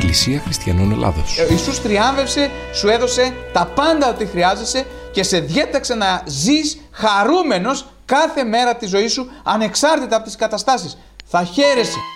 Εκκλησία Χριστιανών Ελλάδος. Ο Ιησούς τριάμβευσε, σου έδωσε τα πάντα ό,τι χρειάζεσαι και σε διέταξε να ζεις χαρούμενος κάθε μέρα της ζωής σου, ανεξάρτητα από τις καταστάσεις. Θα χαίρεσαι.